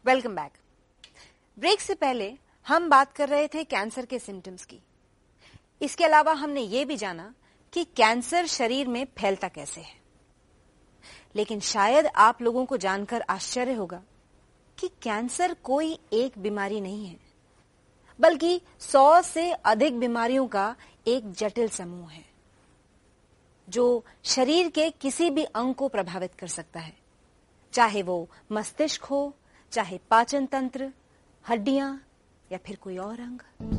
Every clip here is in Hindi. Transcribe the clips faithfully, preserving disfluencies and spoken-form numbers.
Welcome back. ब्रेक से पहले हम बात कर रहे थे कैंसर के सिम्टम्स की। इसके अलावा हमने ये भी जाना कि कैंसर शरीर में फैलता कैसे है। लेकिन शायद आप लोगों को जानकर आश्चर्य होगा कि कैंसर कोई एक बीमारी नहीं है, बल्कि सौ से अधिक बीमारियों का एक जटिल समूह है जो शरीर के किसी भी अंग को प्रभावित कर सकता है, चाहे वो मस्तिष्क हो, चाहे पाचन तंत्र, हड्डियां या फिर कोई और अंग।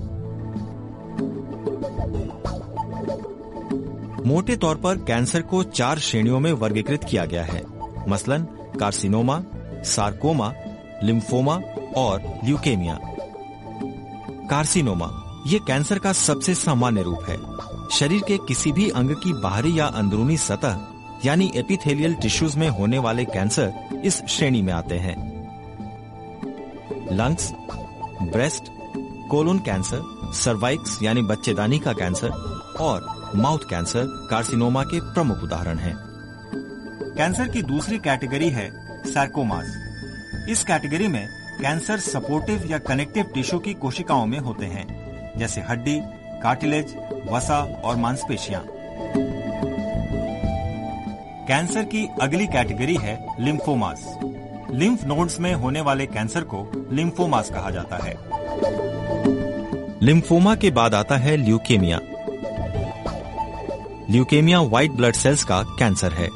मोटे तौर पर कैंसर को चार श्रेणियों में वर्गीकृत किया गया है, मसलन कार्सिनोमा, सार्कोमा, लिम्फोमा और ल्यूकेमिया। कार्सिनोमा ये कैंसर का सबसे सामान्य रूप है। शरीर के किसी भी अंग की बाहरी या अंदरूनी सतह यानी एपिथेलियल टिश्यूज में होने वाले कैंसर इस श्रेणी में आते हैं। Lungs, breast, colon cancer, cervix यानी बच्चेदानी का कैंसर और माउथ कैंसर कार्सिनोमा के प्रमुख उदाहरण हैं। कैंसर की दूसरी कैटेगरी है सार्कोमास। इस कैटेगरी में कैंसर सपोर्टिव या कनेक्टिव टिश्यू की कोशिकाओं में होते हैं, जैसे हड्डी, कार्टिलेज, वसा और मांसपेशियां। कैंसर की अगली कैटेगरी है लिम्फोमास। लिम्फ नोड्स में होने वाले कैंसर को लिम्फोमास कहा जाता है। लिम्फोमा के बाद आता है leukaemia. Leukaemia white blood cells का कैंसर है।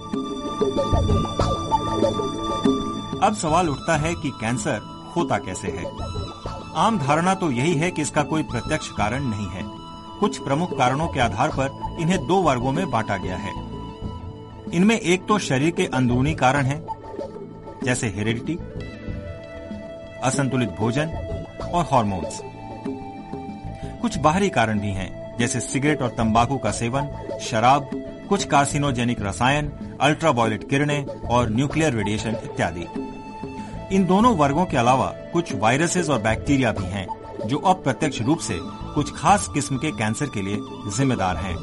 अब सवाल उठता है कि कैंसर होता कैसे है। आम धारणा तो यही है कि इसका कोई प्रत्यक्ष कारण नहीं है। कुछ प्रमुख कारणों के आधार पर इन्हें दो वर्गों में बांटा गया है। इनमें एक तो शरीर के अंदरूनी कारण है, जैसे हेरिडिटी, असंतुलित भोजन और हार्मोन्स। कुछ बाहरी कारण भी हैं, जैसे सिगरेट और तंबाकू का सेवन, शराब, कुछ कार्सिनोजेनिक रसायन, अल्ट्रावायलेट किरणें और न्यूक्लियर रेडिएशन इत्यादि। इन दोनों वर्गों के अलावा कुछ वायरसेस और बैक्टीरिया भी हैं जो अप्रत्यक्ष रूप से कुछ खास किस्म के कैंसर के लिए जिम्मेदार हैं।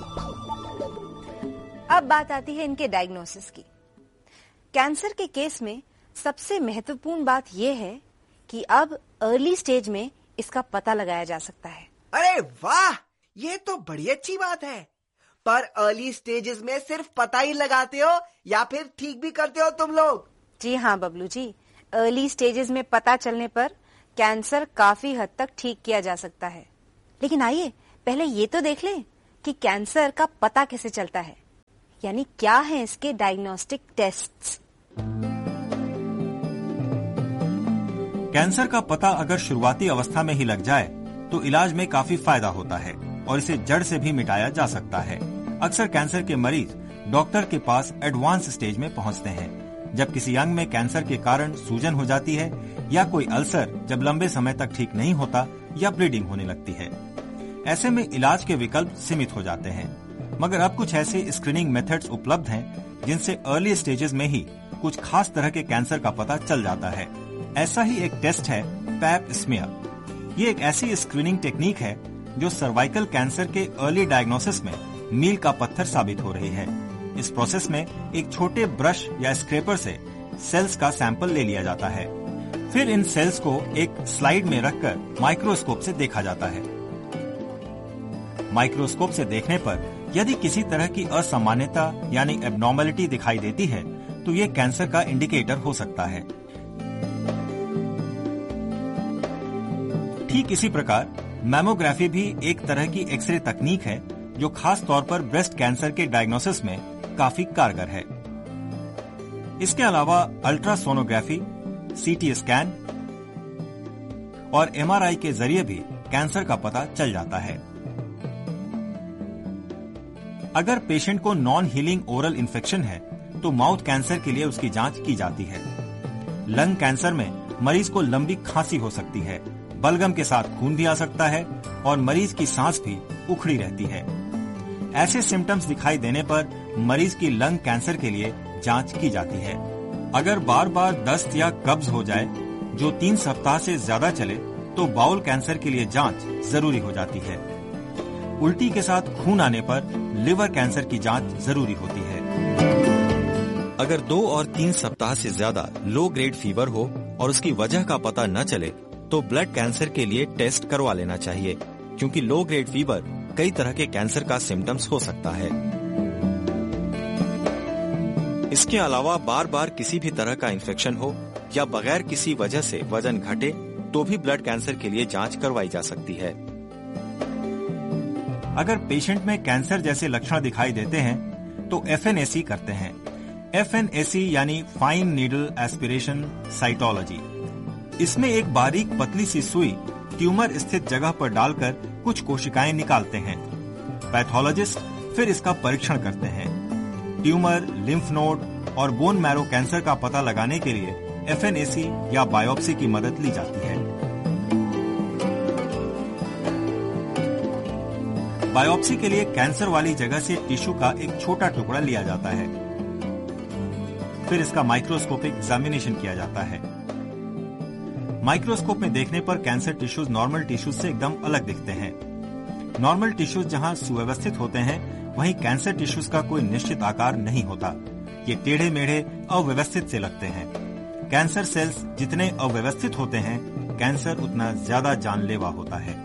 अब बात आती है इनके डायग्नोसिस की। कैंसर के केस में सबसे महत्वपूर्ण बात यह है कि अब अर्ली स्टेज में इसका पता लगाया जा सकता है। अरे वाह, ये तो बड़ी अच्छी बात है। पर अर्ली स्टेजेस में सिर्फ पता ही लगाते हो या फिर ठीक भी करते हो तुम लोग? जी हाँ बबलू जी, अर्ली स्टेजेस में पता चलने पर कैंसर काफी हद तक ठीक किया जा सकता है। लेकिन आइए पहले ये तो देख लें कि कैंसर का पता कैसे चलता है, यानी क्या है इसके डायग्नोस्टिक टेस्ट्स। कैंसर का पता अगर शुरुआती अवस्था में ही लग जाए तो इलाज में काफी फायदा होता है और इसे जड़ से भी मिटाया जा सकता है। अक्सर कैंसर के मरीज डॉक्टर के पास एडवांस स्टेज में पहुंचते हैं, जब किसी अंग में कैंसर के कारण सूजन हो जाती है या कोई अल्सर जब लंबे समय तक ठीक नहीं होता या ब्लीडिंग होने लगती है। ऐसे में इलाज के विकल्प सीमित हो जाते हैं, मगर अब कुछ ऐसे स्क्रीनिंग मेथड्स उपलब्ध हैं जिनसे अर्ली स्टेजेस में ही कुछ खास तरह के कैंसर का पता चल जाता है। ऐसा ही एक टेस्ट है पैप स्मीयर। ये एक ऐसी स्क्रीनिंग टेक्निक है जो सर्वाइकल कैंसर के अर्ली डायग्नोसिस में मील का पत्थर साबित हो रही है। इस प्रोसेस में एक छोटे ब्रश या स्क्रैपर से सेल्स का सैंपल ले लिया जाता है। फिर इन सेल्स को एक स्लाइड में रखकर माइक्रोस्कोप से देखा जाता है। माइक्रोस्कोप से देखने पर यदि किसी तरह की असामान्यता यानी एब्नॉर्मलिटी दिखाई देती है तो ये कैंसर का इंडिकेटर हो सकता है। ठीक इसी प्रकार मैमोग्राफी भी एक तरह की एक्सरे तकनीक है जो खास तौर पर ब्रेस्ट कैंसर के डायग्नोसिस में काफी कारगर है। इसके अलावा अल्ट्रासोनोग्राफी, सीटी स्कैन और एमआरआई के जरिए भी कैंसर का पता चल जाता है। अगर पेशेंट को नॉन हीलिंग ओरल इन्फेक्शन है तो माउथ कैंसर के लिए उसकी जांच की जाती है। लंग कैंसर में मरीज को लंबी खांसी हो सकती है, बलगम के साथ खून भी आ सकता है और मरीज की सांस भी उखड़ी रहती है। ऐसे सिम्टम्स दिखाई देने पर मरीज की लंग कैंसर के लिए जांच की जाती है। अगर बार बार दस्त या कब्ज हो जाए जो तीन सप्ताह से ज्यादा चले तो बाउल कैंसर के लिए जांच जरूरी हो जाती है। उल्टी के साथ खून आने पर लिवर कैंसर की जांच जरूरी होती है। अगर दो और तीन सप्ताह से ज्यादा लो ग्रेड फीवर हो और उसकी वजह का पता न चले तो ब्लड कैंसर के लिए टेस्ट करवा लेना चाहिए, क्योंकि लो ग्रेड फीवर कई तरह के कैंसर का सिम्टम्स हो सकता है। इसके अलावा बार बार किसी भी तरह का इन्फेक्शन हो या बगैर किसी वजह से वजन घटे तो भी ब्लड कैंसर के लिए जांच करवाई जा सकती है। अगर पेशेंट में कैंसर जैसे लक्षण दिखाई देते हैं तो एफ एन ए सी करते हैं। एफ एन ए सी यानी फाइन नीडल एस्पिरेशन साइटोलॉजी। इसमें एक बारीक पतली सी सुई ट्यूमर स्थित जगह पर डालकर कुछ कोशिकाएं निकालते हैं। पैथोलॉजिस्ट फिर इसका परीक्षण करते हैं। ट्यूमर, लिम्फ नोड और बोन मैरो कैंसर का पता लगाने के लिए एफ एन ए सी या बायोप्सी की मदद ली जाती है। बायोप्सी के लिए कैंसर वाली जगह से टिश्यू का एक छोटा टुकड़ा लिया जाता है, फिर इसका माइक्रोस्कोपिक एग्जामिनेशन किया जाता है। माइक्रोस्कोप में देखने पर कैंसर टिश्यूज नॉर्मल टिश्यूज से एकदम अलग दिखते हैं। नॉर्मल टिश्यूज जहां सुव्यवस्थित होते हैं, वहीं कैंसर टिश्यूज का कोई निश्चित आकार नहीं होता। ये टेढ़े मेढ़े अव्यवस्थित से लगते हैं। कैंसर सेल्स जितने अव्यवस्थित होते हैं, कैंसर उतना ज्यादा जानलेवा होता है।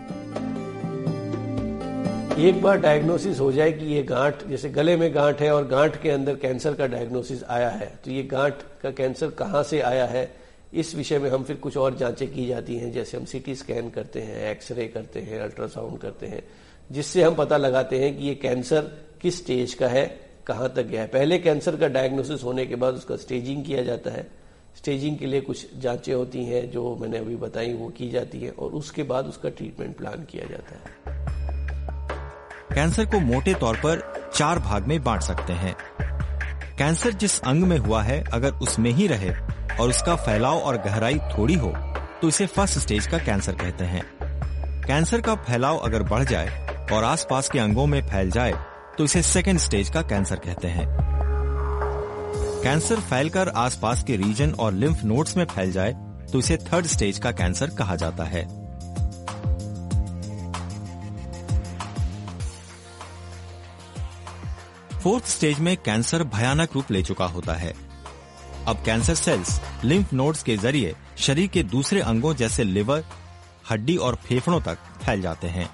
एक बार डायग्नोसिस हो जाए कि ये गांठ, जैसे गले में गांठ है और गांठ के अंदर कैंसर का डायग्नोसिस आया है, तो ये गांठ का कैंसर कहाँ से आया है, इस विषय में हम फिर कुछ और जांचें की जाती हैं। जैसे हम सीटी स्कैन करते हैं, एक्सरे करते हैं, अल्ट्रासाउंड करते हैं, जिससे हम पता लगाते हैं कि ये कैंसर किस स्टेज का है, कहाँ तक गया है। पहले कैंसर का डायग्नोसिस होने के बाद उसका स्टेजिंग किया जाता है। स्टेजिंग के लिए कुछ जांचें होती हैं जो मैंने अभी बताई, वो की जाती है और उसके बाद उसका ट्रीटमेंट प्लान किया जाता है। कैंसर को मोटे तौर पर चार भाग में बांट सकते हैं। कैंसर जिस अंग में हुआ है, अगर उसमें ही रहे और उसका फैलाव और गहराई थोड़ी हो तो इसे फर्स्ट स्टेज का कैंसर कहते हैं। कैंसर का फैलाव अगर बढ़ जाए और आसपास के अंगों में फैल जाए तो इसे सेकेंड स्टेज का कैंसर कहते हैं। कैंसर फैलकर आसपास के रीजन और लिम्फ नोड्स में फैल जाए तो इसे थर्ड स्टेज का कैंसर कहा जाता है। फोर्थ स्टेज में कैंसर भयानक रूप ले चुका होता है। अब कैंसर सेल्स लिम्फ नोड्स के जरिए शरीर के दूसरे अंगों जैसे लिवर, हड्डी और फेफड़ों तक फैल जाते हैं।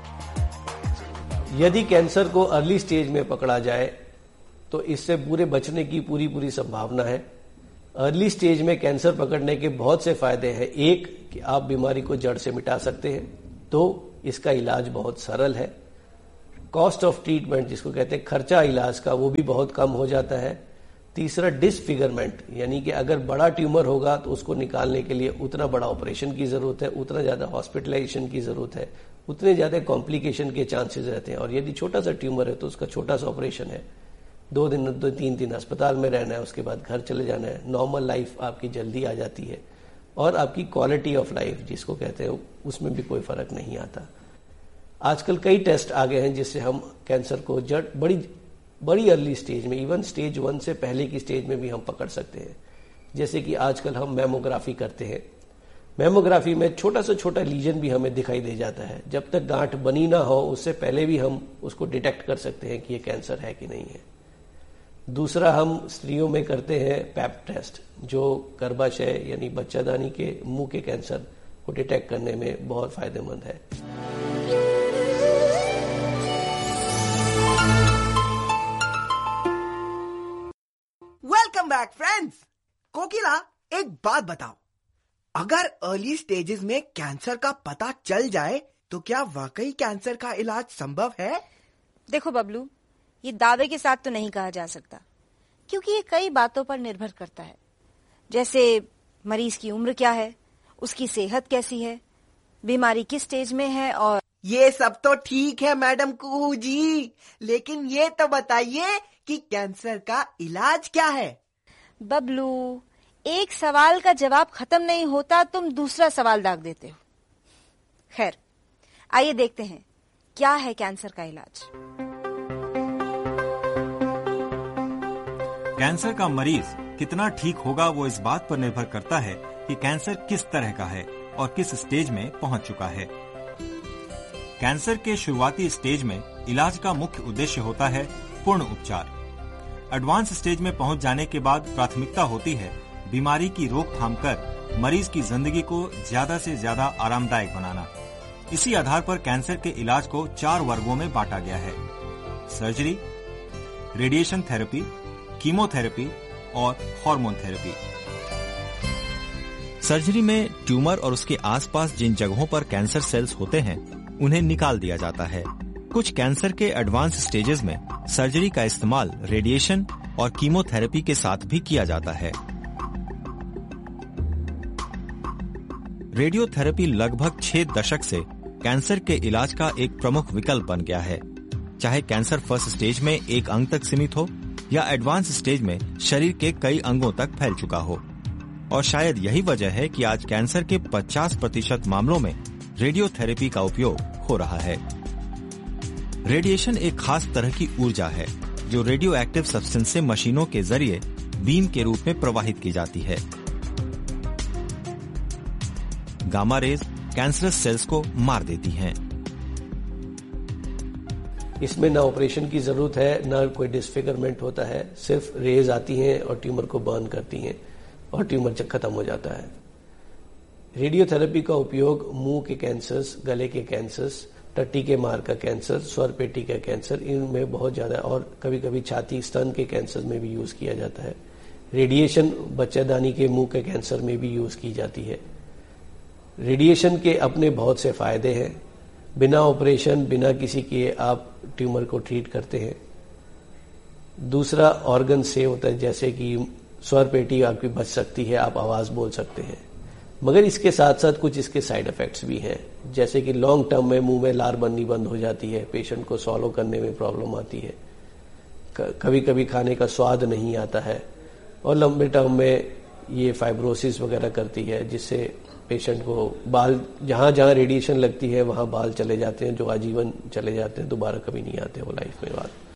यदि कैंसर को अर्ली स्टेज में पकड़ा जाए तो इससे पूरे बचने की पूरी पूरी संभावना है। अर्ली स्टेज में कैंसर पकड़ने के बहुत से फायदे हैं। एक कि आप बीमारी को जड़ से मिटा सकते हैं, तो इसका इलाज बहुत सरल है। कॉस्ट ऑफ ट्रीटमेंट जिसको कहते हैं खर्चा इलाज का, वो भी बहुत कम हो जाता है। तीसरा डिसफिगरमेंट, यानी कि अगर बड़ा ट्यूमर होगा तो उसको निकालने के लिए उतना बड़ा ऑपरेशन की जरूरत है, उतना ज्यादा हॉस्पिटलाइजेशन की जरूरत है, उतने ज्यादा कॉम्प्लिकेशन के चांसेस रहते हैं। और यदि छोटा सा ट्यूमर है तो उसका छोटा सा ऑपरेशन है, दो दिन दो तीन दिन अस्पताल में रहना है, उसके बाद घर चले जाना है। नॉर्मल लाइफ आपकी जल्दी आ जाती है और आपकी क्वालिटी ऑफ लाइफ जिसको कहते हैं उसमें भी कोई फर्क नहीं आता। आजकल कई टेस्ट आ गए हैं जिससे हम कैंसर को जड़ बड़ी बड़ी अर्ली स्टेज में, इवन स्टेज वन से पहले की स्टेज में भी हम पकड़ सकते हैं। जैसे कि आजकल हम मैमोग्राफी करते हैं। मैमोग्राफी में छोटा से छोटा लीजन भी हमें दिखाई दे जाता है। जब तक गांठ बनी ना हो उससे पहले भी हम उसको डिटेक्ट कर सकते हैं कि ये कैंसर है कि नहीं है। दूसरा, हम स्त्रियों में करते हैं पैप टेस्ट, जो गर्भाशय यानी बच्चादानी के मुंह के कैंसर को डिटेक्ट करने में बहुत फायदेमंद है। Welcome back friends. कोकिला, एक बात बताओ, अगर अर्ली स्टेजेस में कैंसर का पता चल जाए तो क्या वाकई कैंसर का इलाज संभव है? देखो बबलू, ये दावे के साथ तो नहीं कहा जा सकता, क्योंकि ये कई बातों पर निर्भर करता है। जैसे मरीज की उम्र क्या है, उसकी सेहत कैसी है, बीमारी किस स्टेज में है, और ये सब तो ठीक है मैडम कुहू जी, लेकिन ये तो बताइए कि कैंसर का इलाज क्या है? बबलू, एक सवाल का जवाब खत्म नहीं होता, तुम दूसरा सवाल दाग देते हो। खैर, आइए देखते हैं क्या है कैंसर का इलाज। कैंसर का मरीज कितना ठीक होगा वो इस बात पर निर्भर करता है कि कैंसर किस तरह का है और किस स्टेज में पहुंच चुका है। कैंसर के शुरुआती स्टेज में इलाज का मुख्य उद्देश्य होता है पूर्ण उपचार। एडवांस स्टेज में पहुंच जाने के बाद प्राथमिकता होती है बीमारी की रोकथाम कर मरीज की जिंदगी को ज्यादा से ज्यादा आरामदायक बनाना। इसी आधार पर कैंसर के इलाज को चार वर्गों में बांटा गया है: सर्जरी, रेडिएशन थेरेपी, कीमोथेरेपी और हार्मोन थेरेपी। सर्जरी में ट्यूमर और उसके आसपास जिन जगहों पर कैंसर सेल्स होते हैं उन्हें निकाल दिया जाता है। कुछ कैंसर के एडवांस स्टेजेस में सर्जरी का इस्तेमाल रेडिएशन और कीमोथेरेपी के साथ भी किया जाता है। रेडियोथेरेपी लगभग छह दशक से कैंसर के इलाज का एक प्रमुख विकल्प बन गया है, चाहे कैंसर फर्स्ट स्टेज में एक अंग तक सीमित हो या एडवांस स्टेज में शरीर के कई अंगों तक फैल चुका हो। और शायद यही वजह है कि आज कैंसर के पचास प्रतिशत मामलों में रेडियोथेरेपी का उपयोग हो रहा है। रेडिएशन एक खास तरह की ऊर्जा है जो रेडियो एक्टिव सब्सटेंस से मशीनों के जरिए बीम के रूप में प्रवाहित की जाती है। गामा रेज कैंसरस सेल्स को मार देती हैं। इसमें ना ऑपरेशन की जरूरत है, ना कोई डिसफिगरमेंट होता है, सिर्फ रेज आती हैं और ट्यूमर को बर्न करती हैं और ट्यूमर खत्म हो जाता है। रेडियोथेरेपी का उपयोग मुंह के कैंसर्स, गले के कैंसर्स, टट्टी के मार का कैंसर, स्वर पेटी का कैंसर, इनमें बहुत ज्यादा, और कभी कभी छाती स्तन के कैंसर में भी यूज किया जाता है। रेडिएशन बच्चेदानी के मुंह के कैंसर में भी यूज की जाती है। रेडिएशन के अपने बहुत से फायदे हैं। बिना ऑपरेशन, बिना किसी के आप ट्यूमर को ट्रीट करते हैं। दूसरा, ऑर्गन सेव होता है, जैसे कि स्वर पेटी आपकी बच सकती है, आप आवाज बोल सकते हैं। मगर इसके साथ साथ कुछ इसके साइड इफेक्ट्स भी हैं, जैसे कि लॉन्ग टर्म में मुंह में लार बननी बंद हो जाती है, पेशेंट को सॉलो करने में प्रॉब्लम आती है, कभी कभी खाने का स्वाद नहीं आता है, और लंबे टर्म में ये फाइब्रोसिस वगैरह करती है, जिससे पेशेंट को बाल, जहां जहां रेडिएशन लगती है वहां बाल चले जाते हैं, जो आजीवन चले जाते हैं, दोबारा कभी नहीं आते वो लाइफ में बाद।